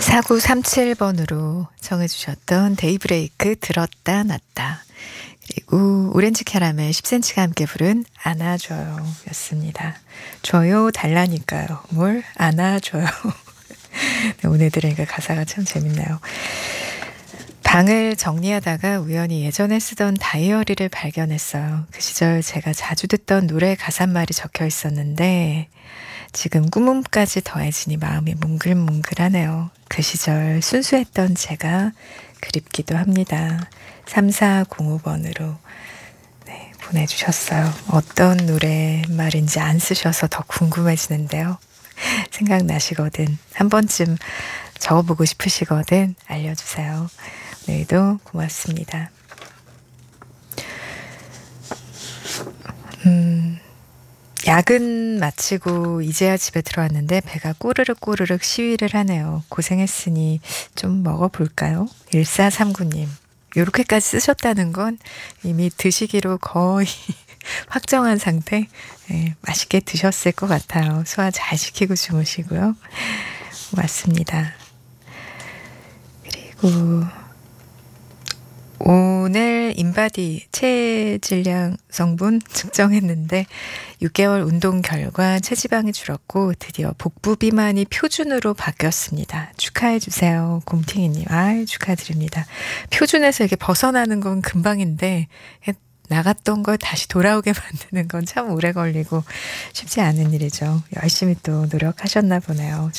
4937번으로 청해 주셨던 데이브레이크 들었다 놨다. 그리고 오렌지 캐러멜 10cm가 함께 부른 안아줘요 였습니다. 줘요 달라니까요. 뭘 안아줘요. 네, 오늘 들으니까 가사가 참 재밌네요. 방을 정리하다가 우연히 예전에 쓰던 다이어리를 발견했어요. 그 시절 제가 자주 듣던 노래 가사말이 적혀 있었는데 지금 꾸밈까지 더해지니 마음이 뭉글뭉글하네요. 그 시절 순수했던 제가 그립기도 합니다. 3405번으로 네, 보내주셨어요. 어떤 노래 말인지 안 쓰셔서 더 궁금해지는데요. 생각나시거든 한 번쯤 적어보고 싶으시거든 알려주세요. 오늘도 고맙습니다. 야근 마치고 이제야 집에 들어왔는데 배가 꼬르륵 꼬르륵 시위를 하네요. 고생했으니 좀 먹어볼까요? 1439님. 요렇게까지 쓰셨다는 건 이미 드시기로 거의 확정한 상태. 네, 맛있게 드셨을 것 같아요. 소화 잘 시키고 주무시고요. 고맙습니다. 그리고 오늘 인바디 체질량 성분 측정했는데 6개월 운동 결과 체지방이 줄었고 드디어 복부 비만이 표준으로 바뀌었습니다. 축하해 주세요. 곰탱이님. 축하드립니다. 표준에서 이렇게 벗어나는 건 금방인데 나갔던 걸 다시 돌아오게 만드는 건 참 오래 걸리고 쉽지 않은 일이죠. 열심히 또 노력하셨나 보네요.